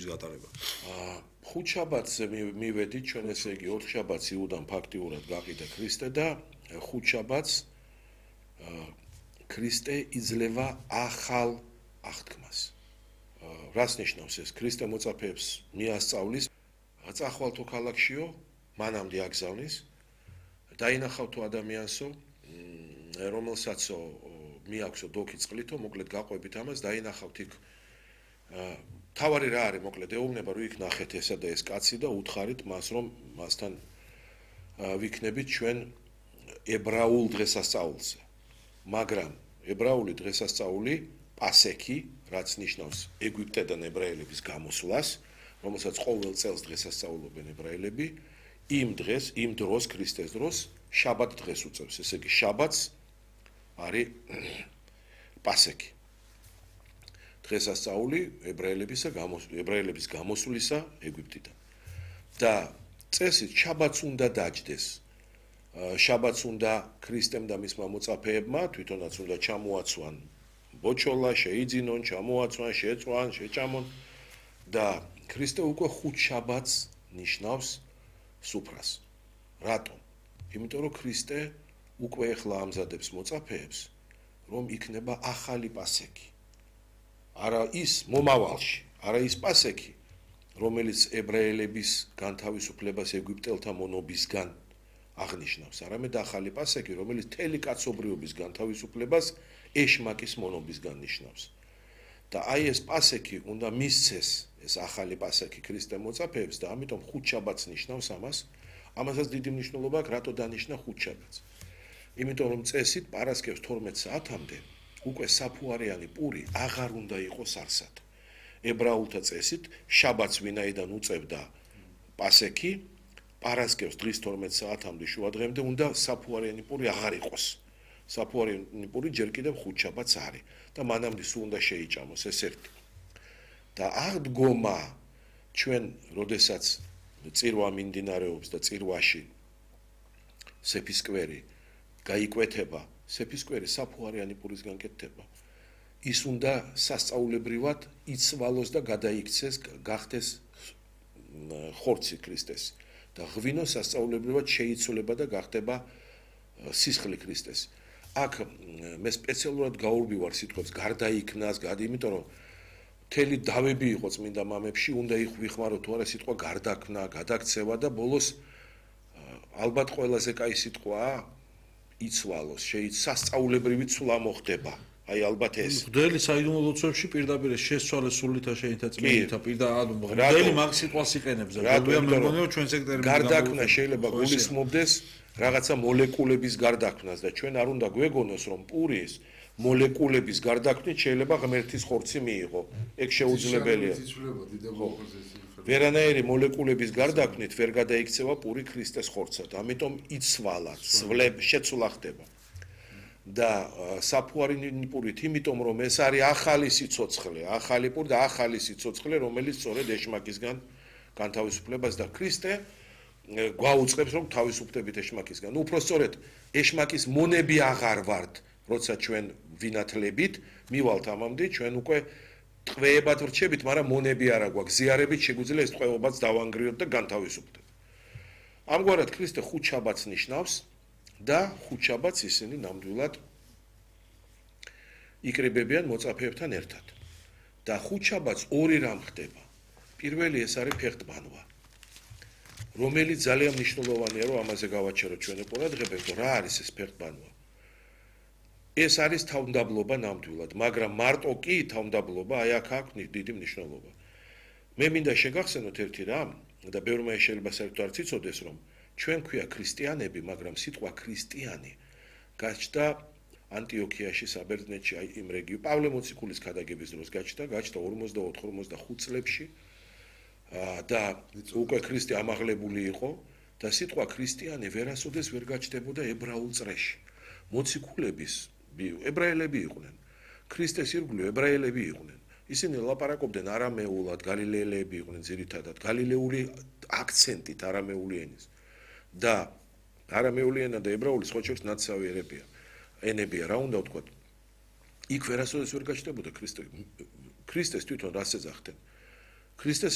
გატარება. ხუთ შაბათზე მივედით ჩვენ ესე იგი 4 შაბათს იუდამ ფაქტიურად გაყიდა ქრისტე და ხუთ შაბათს ქრისტე იძლევა ახალ აღთქმას. რას ნიშნავს ეს? ქრისტე მოწაფეებს მიასწავლის წახვალთო ქალაქშიო, მანამდე აგზავნის, დაინახავთო ადამიანსო, რომელსაცო მიაქვსო დოქი წყლითო, მოკლედ გაყვებით ამას, დაინახავთ იქ თავარი რა არის, მოკლედ ეუბნება რომ იქ ნახეთ ესა და ეს კაცი და უთხარით მას რომ მასთან ვიქნებით ჩვენ ებრაულ დღესასწაულზე. მაგრამ ებრაული დღესასწაული პასექი, რაც ნიშნავს ეგვიპტედან ებრაელების გამოსვლას, რომელსაც ყოველ წელს დღესასწაულობენ ებრაელები, იმ დროს ქრისტეს დროს შაბათ დღეს უწევს. ესე იგი შაბათს არის პასექი. დღესასწაული ებრაელების გამოსვლისა ეგვიპტიდან. და წესით შაბათს უნდა დაჯდეს. შაბათს უნდა ქრისტემ და მისმა მოწაფეებმა თვითონაც უნდა ჩამოაცვან ბოჩოლა, შეიძინონ, ჩამოაცვან, შეწვან, შეჭამონ და ქრისტე უკვე ხუთ შაბათს ნიშნავს სუფრას. რატომ? იმიტომ რომ ქრისტე უკვე ახლა ამზადებს მოწაფეებს, რომ იქნება ახალი პასექი. არა ის მომავალში, არა ის პასექი, რომელიც ებრაელების განთავისუფლებას ეგვიპტელთა მონობისგან აღნიშნავს, არამედ ახალი პასექი, რომელიც მთელი კაცობრიობის განთავისუფლებას ეშმაკის მონობისგან ნიშნავს. და აი ეს პასექი უნდა მისცეს, ეს ახალი პასექი ქრისტე მოწაფეებს და ამიტომ ხუთ შაბათს ნიშნავს ამას. ამასაც დიდი მნიშვნელობა აქვს, რატო დანიშნა ხუთ შაბათს. იმიტომ რომ წესით პარასკევს 12 საათამდე უკვე საფუარიანი პური აღარ უნდა იყოს არსად. ებრაულთა წესით შაბათს ვინაიდან უწევდა პასექი, პარასკევს დღის 12 საათამდე შუადღემდე უნდა საფუარიანი პური აღარ იყოს. საფუარიანი პური ჯერ კიდევ ხუთ შაბათს არის და მანამდე სულ უნდა შეიჭამოს ეს ერთი. და აღდგომა ჩვენ როდესაც წირვა მიმდინარეობს და წირვაში სეფისკვერი გაიკვეთება, სეფისკვერი საფუარიანი პურისგან კეთდება. ის უნდა სასწაულებრივად იცვალოს და გადაიქცეს, გახდეს ხორცი ქრისტეს. და ღვინო სასწაულებრივად შეიცვლება და გახდება სისხლი ქრისტეს. აქ მე სპეციალურად გაურბივარ სიტყვებს გარდაიქნას, იმიტომ რომ მთელი დავები იყო წმინდა მამებში, უნდა ვიხმაროთ თუ არა სიტყვა გარდაქმნა, გადაქცევა და ბოლოს ალბათ ყველაზე კაი სიტყვაა იცვალოს, სასწაულებრივი ცვლა მოხდება. აი ალბათ ეს. მღვდელი საიდუმლო ლოცვებში პირდაპირ შესწვალეს სულითა შეითა წმინდითა პირდაპირ მღვდელი მაგ სიტყვას იყენებს და გულია მეგონიო ჩვენს ეგ ტერმინი გარდაქმნა შეიძლება გულისხმობდეს რაღაცა მოლეკულების გარდაქმნას და ჩვენ არ უნდა გვეგონოს რომ პურის მოლეკულების გარდაქმნით შეიძლება ღმერთის ხორცი მიიღო. ეგ შეუძლებელია. ვერანაირი მოლეკულების გარდაქმნით ვერ გადაიქცევა პური ქრისტეს ხორცად. ამიტომ იცვალა, შეცვლა ხდება. და საფუარიანი პურით, იმიტომ რომ ეს არის ახალი სიცოცხლე, ახალი პური და ახალი სიცოცხლე, რომელიც სწორედ ეშმაკისგან განთავისუფლებას და ქრისტე გვაუწყებს რომ თავისუფლდებით ეშმაკისგან. უფრო სწორედ ეშმაკის მონები აღარ ვართ, როცა ჩვენ ვინათლებით, მივალთ ამამდე, ჩვენ უკვე ტყვეებად ვრჩებით, მაგრამ მონები არა გვაქვს. ზიარებით შეგვიძლია ეს ტყვეობაც დავანგრიოთ და განთავისუფლდეთ. ამგვარად ქრისტე ხუთ შაბათს ნიშნავს და ხუთ შაბათს ისინი ნამდვილად იკრიბებიან მოწაფეებთან ერთად. და ხუთ შაბათს ორი რამ ხდება. პირველი ეს არის ფეხტბანვა, რომელიც ძალიან მნიშვნელოვანია, რომ ამაზე გავაჩეროთ ჩვენი ყურადღება, რა არის ეს ფეხტბანვა. ეს არის თავმდაბლობა ნამდვილად, მაგრამ მარტო კი თავმდაბლობა, აი აქ აქვს დიდი მნიშვნელობა. მე მინდა შეგახსენოთ ერთი რამ და ბევრმა შეიძლება საერთოდ არც იცოდეს, რომ ჩვენ ქვია ქრისტიანები, მაგრამ სიტყვა ქრისტიანი გაჩნდა ანტიოქიაში, საბერძნეთში, აი იმ რეგიონში, პავლე მოციქულის ქადაგების დროს გაჩნდა 44-45 წლებში და უკვე ქრისტე ამაღლებული იყო და სიტყვა ქრისტიანი ვერასოდეს ვერ გაჩნდებოდა ებრაულ წრეში. მოციქულების ებრაელები იყვნენ. ქრისტეს ირგვლივ ებრაელები იყვნენ. ისინი ლაპარაკობდნენ არამეულად, გალილეელები იყვნენ ძირითადად, გალილეული აქცენტით არამეული ენის. და არამეული ენა და ებრაული სხვა შორის ნაცავი ენებია, რა უნდა ვთქვათ. იქ ვერასოდეს ვერ გაჩნდებოდა ქრისტეს თვითონ რას ეძახდნენ. ქრისტეს